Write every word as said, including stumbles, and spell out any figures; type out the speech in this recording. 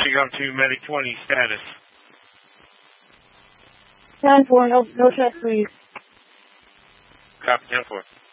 Pushing up to Medic twenty, status. ten four, no, no check, please. Copy, ten four.